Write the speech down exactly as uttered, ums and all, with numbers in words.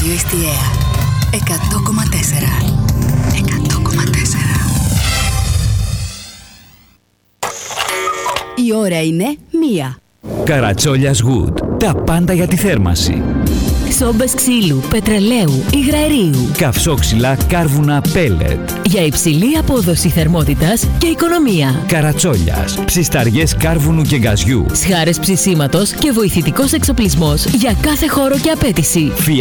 Ράδιο Εστιαία εκατό κόμμα τέσσερα. εκατό κόμμα τέσσερα. Η ώρα είναι μία. Καρατσόλιας Wood. Τα πάντα για τη θέρμανση. Σόμπες ξύλου, πετρελαίου, υγραερίου. Καυσόξυλα, κάρβουνα, πέλετ. Για υψηλή απόδοση θερμότητας και οικονομία. Καρατσόλιας. Ψισταριές κάρβουνου και γκαζιού. Σχάρες ψησίματος και βοηθητικός εξοπλισμός για κάθε χώρο και απέτηση.